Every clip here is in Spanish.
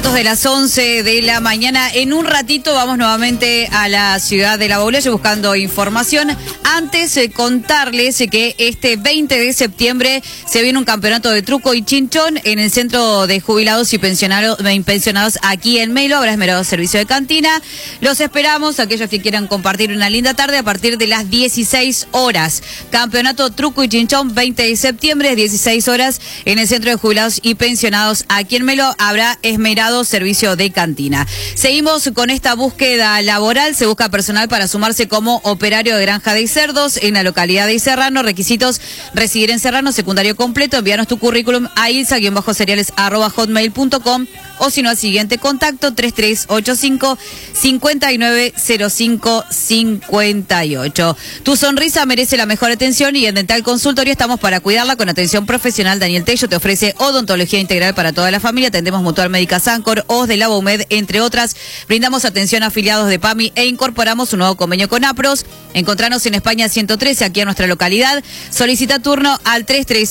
De las 11 de la mañana. En un ratito vamos nuevamente a la ciudad de La Baula buscando información. Antes contarles que este 20 de septiembre se viene un campeonato de truco y chinchón en el Centro de Jubilados y Pensionados aquí en Melo. Habrá esmerado servicio de cantina. Los esperamos, aquellos que quieran compartir una linda tarde a partir de las 16 horas. Campeonato truco y chinchón 20 de septiembre, 16 horas en el Centro de Jubilados y Pensionados aquí en Melo. Habrá esmerado servicio de cantina. Seguimos con esta búsqueda laboral. Se busca personal para sumarse como operario de granja de cerdos en la localidad de Serrano. Requisitos: residir en Serrano, secundario completo. Envíanos tu currículum a ilsa-cereales@hotmail.com o si no al siguiente contacto 3385-590558. Tu sonrisa merece la mejor atención y en Dental Consultorio estamos para cuidarla con atención profesional. Daniel Tello te ofrece odontología integral para toda la familia. Atendemos Mutual Médica Sancor, Os de Lavamed, entre otras. Brindamos atención a afiliados de PAMI e incorporamos un nuevo convenio con APROS. Encontranos en España 113, aquí a nuestra localidad. Solicita turno al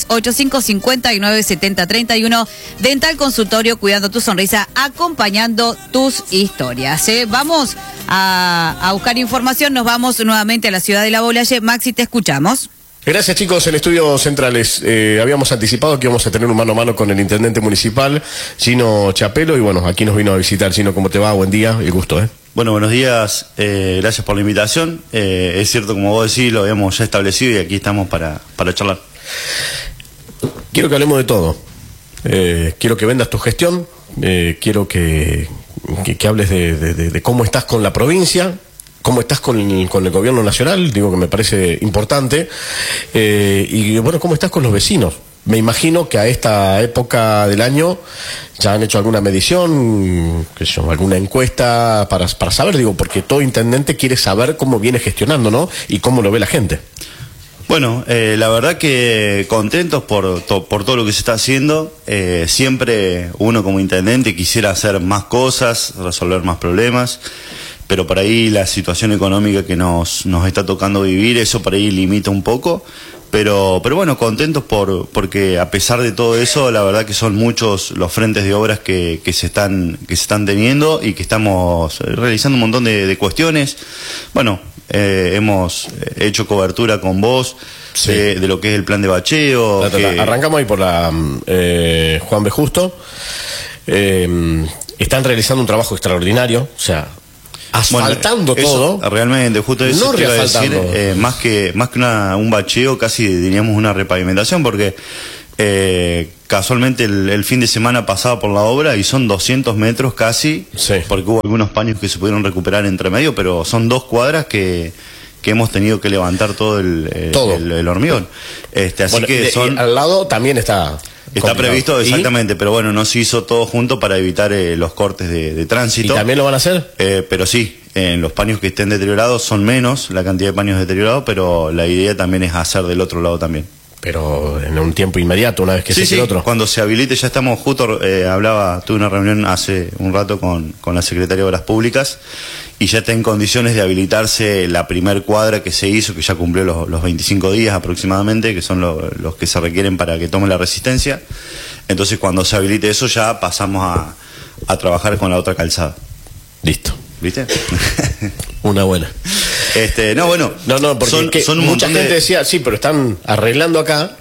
3385-597031. Dental Consultorio, cuidando tu sonrisa, acompañando tus historias. Vamos a buscar información. Nos vamos nuevamente a la ciudad de La Baula. Maxi, te escuchamos. Gracias, chicos. En Estudios Centrales habíamos anticipado que íbamos a tener un mano a mano con el intendente municipal, Gino Chapelo, y bueno, aquí nos vino a visitar. Gino, ¿cómo te va? Buen día, el gusto, Bueno, buenos días, gracias por la invitación. Es cierto, como vos decís, lo habíamos ya establecido y aquí estamos para charlar. Quiero que hablemos de todo. Quiero que vendas tu gestión, quiero que hables de cómo estás con la provincia, cómo estás con el gobierno nacional, digo que me parece importante, y bueno, cómo estás con los vecinos. Me imagino que a esta época del año ya han hecho alguna medición, alguna encuesta para saber, digo, porque todo intendente quiere saber cómo viene gestionando, ¿no? Y cómo lo ve la gente. Bueno, la verdad que contentos por todo lo que se está haciendo. Siempre uno como intendente quisiera hacer más cosas, resolver más problemas, pero por ahí la situación económica que nos está tocando vivir, eso por ahí limita un poco. Pero bueno, contentos porque a pesar de todo eso, la verdad que son muchos los frentes de obras que se están teniendo y que estamos realizando un montón de cuestiones. Bueno, hemos hecho cobertura con vos, sí, de lo que es el plan de bacheo. Arrancamos ahí por la Juan B. Justo. Están realizando un trabajo extraordinario, o sea, asfaltando todo. Realmente, justo eso te iba a decir, más que un bacheo, casi diríamos una repavimentación, porque casualmente el fin de semana pasaba por la obra y son 200 metros casi, sí, porque hubo algunos paños que se pudieron recuperar entre medio, pero son 2 cuadras que hemos tenido que levantar todo el hormigón. Así bueno, que al lado también está previsto, exactamente, pero bueno, no se hizo todo junto para evitar los cortes de tránsito. ¿Y también lo van a hacer? Pero sí, en los paños que estén deteriorados son menos la cantidad de paños deteriorados, pero la idea también es hacer del otro lado también. Pero en un tiempo inmediato, una vez que se el otro. Cuando se habilite, ya estamos justo, tuve una reunión hace un rato con la Secretaría de Obras Públicas y ya está en condiciones de habilitarse la primer cuadra que se hizo, que ya cumplió los 25 días aproximadamente, que son los que se requieren para que tome la resistencia. Entonces, cuando se habilite eso, ya pasamos a trabajar con la otra calzada. Listo. ¿Viste? Una buena. Bueno, porque son mucha gente decía, sí, pero están arreglando acá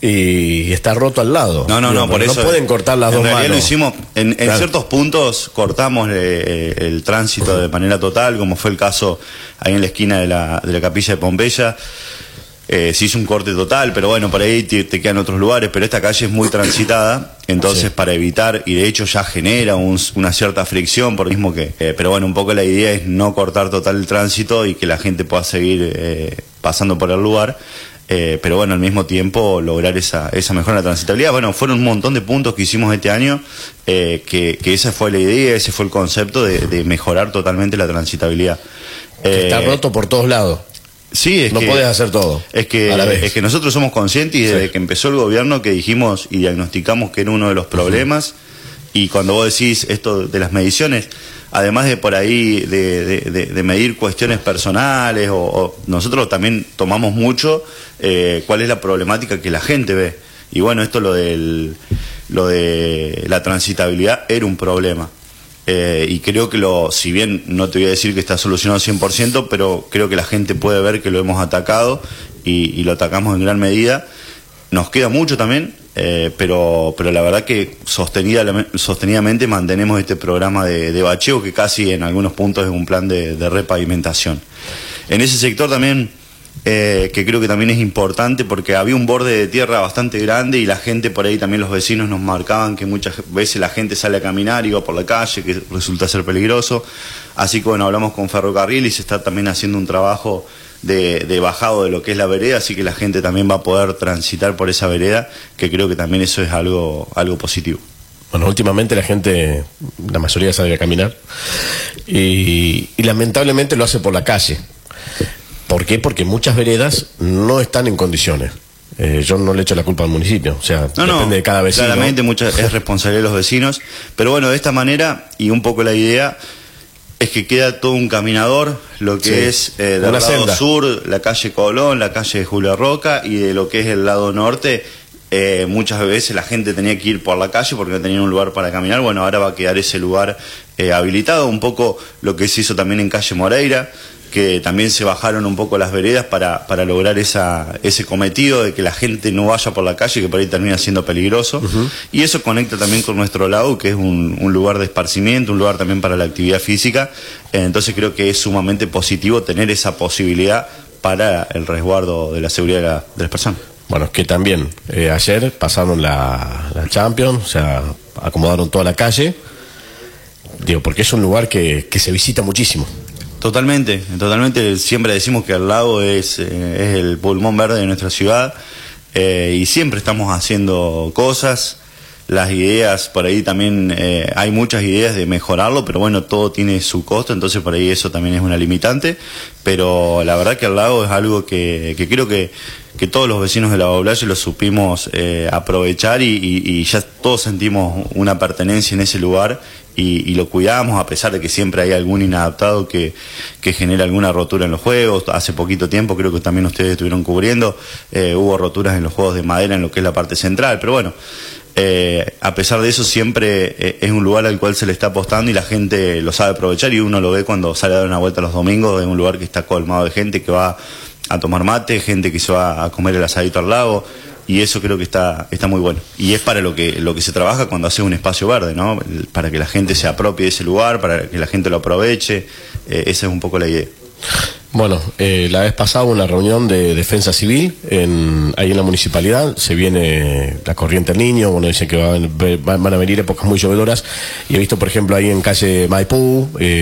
y está roto al lado. No, por eso no pueden cortar las dos manos. Lo hicimos, en ciertos puntos cortamos el tránsito de manera total, como fue el caso ahí en la esquina de la capilla de Pompeya. Se hizo un corte total, pero bueno, por ahí te quedan otros lugares, pero esta calle es muy transitada, entonces sí, para evitar, y de hecho ya genera una cierta fricción, por lo mismo que, pero bueno, un poco la idea es no cortar total el tránsito y que la gente pueda seguir pasando por el lugar, pero bueno, al mismo tiempo lograr esa mejora en la transitabilidad. Bueno, fueron un montón de puntos que hicimos este año, que esa fue la idea, ese fue el concepto de mejorar totalmente la transitabilidad. Está roto por todos lados. Sí, no podés hacer todo. Es que nosotros somos conscientes y desde que empezó el gobierno que dijimos y diagnosticamos que era uno de los problemas, y cuando vos decís esto de las mediciones, además de por ahí de medir cuestiones personales, o nosotros también tomamos mucho cuál es la problemática que la gente ve. Y bueno, esto lo de la transitabilidad era un problema. y creo que si bien no te voy a decir que está solucionado 100%, pero creo que la gente puede ver que lo hemos atacado y lo atacamos en gran medida. Nos queda mucho también, pero la verdad que sostenidamente mantenemos este programa de bacheo, que casi en algunos puntos es un plan de repavimentación. En ese sector también, que creo que también es importante, porque había un borde de tierra bastante grande y la gente por ahí, también los vecinos nos marcaban que muchas veces la gente sale a caminar y va por la calle, que resulta ser peligroso. Así que bueno, hablamos con Ferrocarril y se está también haciendo un trabajo de bajado de lo que es la vereda, así que la gente también va a poder transitar por esa vereda, que creo que también eso es algo positivo. Bueno, últimamente la mayoría sale a caminar y lamentablemente lo hace por la calle. ¿Por qué? Porque muchas veredas no están en condiciones. Yo no le echo la culpa al municipio, o sea, depende de cada vecino. Claramente es responsabilidad de los vecinos, pero bueno, de esta manera, y un poco la idea es que queda todo un caminador, lo que es del lado senda sur, la calle Colón, la calle Julio Roca, y de lo que es el lado norte, muchas veces la gente tenía que ir por la calle porque no tenían un lugar para caminar. Bueno, ahora va a quedar ese lugar habilitado, un poco lo que se hizo también en calle Moreira, que también se bajaron un poco las veredas para lograr ese cometido de que la gente no vaya por la calle, que por ahí termina siendo peligroso. Y eso conecta también con nuestro lago, que es un lugar de esparcimiento, un lugar también para la actividad física. Entonces creo que es sumamente positivo tener esa posibilidad para el resguardo de la seguridad de las personas. Bueno, es que también ayer pasaron la Champions, o sea, acomodaron toda la calle, digo, porque es un lugar que se visita muchísimo. Totalmente, siempre decimos que el lago es el pulmón verde de nuestra ciudad, y siempre estamos haciendo cosas. Las ideas, por ahí también hay muchas ideas de mejorarlo, pero bueno, todo tiene su costo, entonces por ahí eso también es una limitante, pero la verdad que el lago es algo que creo que todos los vecinos de la Baublaye lo supimos aprovechar y ya todos sentimos una pertenencia en ese lugar y lo cuidamos, a pesar de que siempre hay algún inadaptado que genera alguna rotura en los juegos. Hace poquito tiempo, creo que también ustedes estuvieron cubriendo, hubo roturas en los juegos de madera en lo que es la parte central, pero bueno, a pesar de eso siempre es un lugar al cual se le está apostando y la gente lo sabe aprovechar, y uno lo ve cuando sale a dar una vuelta los domingos. Es un lugar que está colmado de gente que va a tomar mate, gente que se va a comer el asadito al lago, y eso creo que está muy bueno, y es para lo que se trabaja cuando hace un espacio verde, ¿no? Para que la gente se apropie de ese lugar, para que la gente lo aproveche. Esa es un poco la idea. Bueno, la vez pasada hubo una reunión de defensa civil ahí en la municipalidad. Se viene la corriente del Niño, bueno, dicen que van a venir épocas muy llovedoras, y he visto, por ejemplo, ahí en calle Maipú,